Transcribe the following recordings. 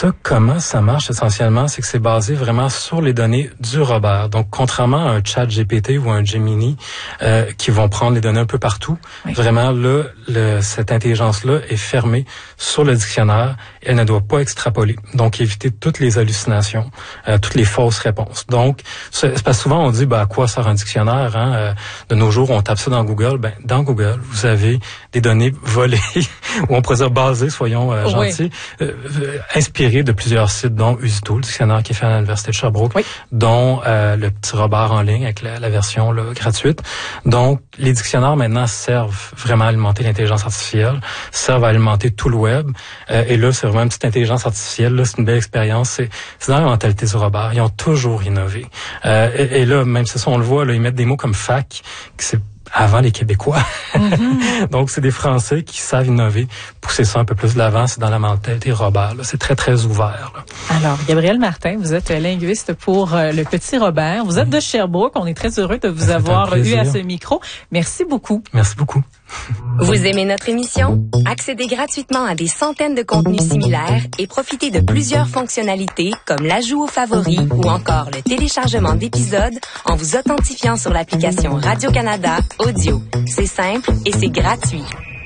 Ça, comment ça marche essentiellement, c'est que c'est basé vraiment sur les données du Robert. Donc, contrairement à un chat GPT ou un Gemini qui vont prendre les données un peu partout, vraiment là, cette intelligence-là est fermée sur le dictionnaire. Elle ne doit pas extrapoler. Donc, éviter toutes les hallucinations, toutes les fausses réponses. Donc, c'est parce que souvent on dit, à quoi sert un dictionnaire? De nos jours, on tape ça dans Google. Dans Google, vous avez des données volées, ou on pourrait dire basées, soyons gentils, inspirées de plusieurs sites, dont Usito, le dictionnaire qui est fait à l'Université de Sherbrooke, dont le petit Robert en ligne avec la version gratuite. Donc, les dictionnaires maintenant servent vraiment à alimenter l'intelligence artificielle, servent à alimenter tout le web. Et là, c'est vraiment une petite intelligence artificielle. Là, c'est une belle expérience. C'est dans la mentalité du Robert. Ils ont toujours innové. Et là, même si ça, on le voit, là, ils mettent des mots comme fac, que c'est avant les Québécois. Donc, c'est des Français qui savent innover, pousser ça un peu plus de l'avant. C'est dans la mentalité Robert. Là. C'est très, très ouvert. Là. Alors, Gabriel Martin, vous êtes linguiste pour le petit Robert. Vous êtes de Sherbrooke. On est très heureux de vous avoir eu à ce micro. Merci beaucoup. Merci beaucoup. Vous aimez notre émission? Accédez gratuitement à des centaines de contenus similaires et profitez de plusieurs fonctionnalités comme l'ajout aux favoris ou encore le téléchargement d'épisodes en vous authentifiant sur l'application Radio-Canada Audio. C'est simple et c'est gratuit.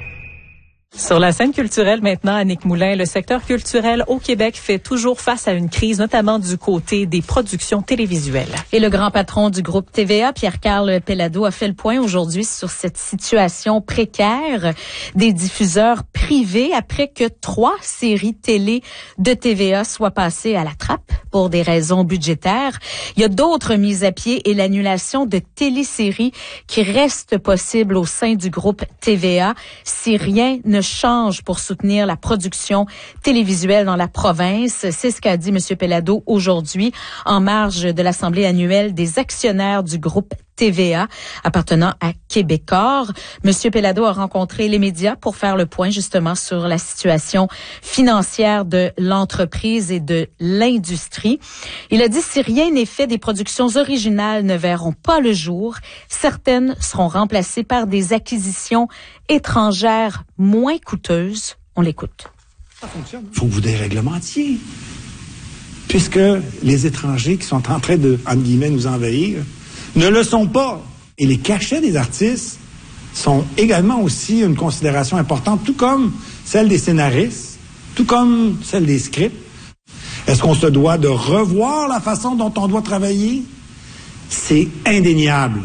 Sur la scène culturelle maintenant, Annick Moulin, le secteur culturel au Québec fait toujours face à une crise, notamment du côté des productions télévisuelles. Et le grand patron du groupe TVA, Pierre-Carl Pellado, a fait le point aujourd'hui sur cette situation précaire des diffuseurs privés après que 3 séries télé de TVA soient passées à la trappe pour des raisons budgétaires. Il y a d'autres mises à pied et l'annulation de téléséries qui restent possibles au sein du groupe TVA si rien ne change pour soutenir la production télévisuelle dans la province. C'est ce qu'a dit M. Pellado aujourd'hui en marge de l'Assemblée annuelle des actionnaires du groupe TVA appartenant à Québecor. M. Pellado a rencontré les médias pour faire le point justement sur la situation financière de l'entreprise et de l'industrie. Il a dit si rien n'est fait, des productions originales ne verront pas le jour. Certaines seront remplacées par des acquisitions étrangères moins coûteuses. On l'écoute. Ça fonctionne. Il faut que vous des réglementiers. Puisque les étrangers qui sont en train de, entre guillemets, nous envahir, ne le sont pas. Et les cachets des artistes sont également aussi une considération importante, tout comme celle des scénaristes, tout comme celle des scripts. Est-ce qu'on se doit de revoir la façon dont on doit travailler? C'est indéniable.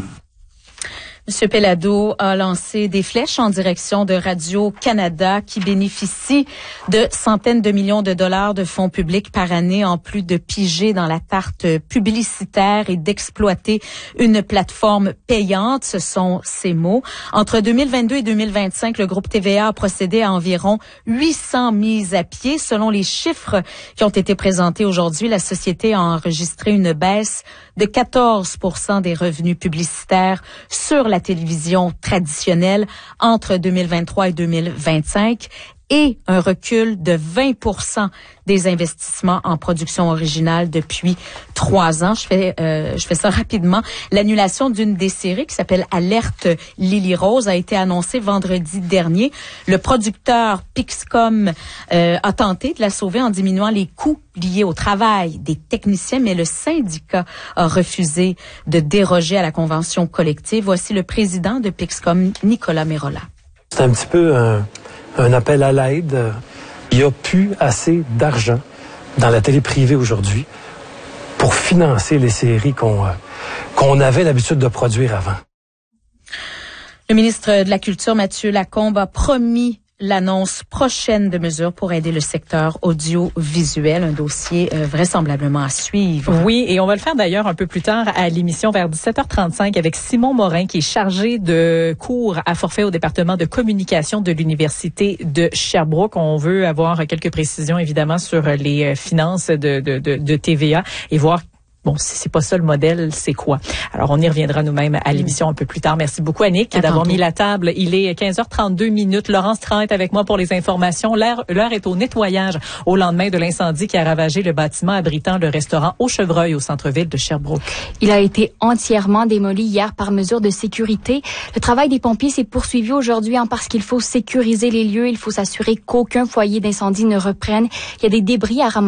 M. Pellado a lancé des flèches en direction de Radio-Canada qui bénéficie de centaines de millions de dollars de fonds publics par année en plus de piger dans la tarte publicitaire et d'exploiter une plateforme payante. Ce sont ses mots. Entre 2022 et 2025, le groupe TVA a procédé à environ 800 mises à pied. Selon les chiffres qui ont été présentés aujourd'hui, la société a enregistré une baisse de 14% des revenus publicitaires sur la télévision traditionnelle entre 2023 et 2025 et un recul de 20% des investissements en production originale depuis 3 ans. Je fais ça rapidement. L'annulation d'une des séries qui s'appelle Alerte Lily Rose a été annoncée vendredi dernier. Le producteur Pixcom a tenté de la sauver en diminuant les coûts liés au travail des techniciens, mais le syndicat a refusé de déroger à la convention collective. Voici le président de Pixcom, Nicolas Merola. C'est un petit peu un appel à l'aide. Il n'y a plus assez d'argent dans la télé privée aujourd'hui pour financer les séries qu'on avait l'habitude de produire avant. Le ministre de la Culture, Mathieu Lacombe, a promis l'annonce prochaine de mesures pour aider le secteur audiovisuel, un dossier vraisemblablement à suivre. Oui, et on va le faire d'ailleurs un peu plus tard à l'émission vers 17h35 avec Simon Morin qui est chargé de cours à forfait au département de communication de l'Université de Sherbrooke. On veut avoir quelques précisions évidemment sur les finances de TVA et voir bon, si c'est pas ça le modèle, c'est quoi? Alors, on y reviendra nous-mêmes à l'émission un peu plus tard. Merci beaucoup, Annick, d'avoir mis la table. Il est 15h32. Laurence Tran est avec moi pour les informations. L'heure est au nettoyage au lendemain de l'incendie qui a ravagé le bâtiment abritant le restaurant Au Chevreuil au centre-ville de Sherbrooke. Il a été entièrement démoli hier par mesure de sécurité. Le travail des pompiers s'est poursuivi aujourd'hui parce qu'il faut sécuriser les lieux. Il faut s'assurer qu'aucun foyer d'incendie ne reprenne. Il y a des débris à ramasser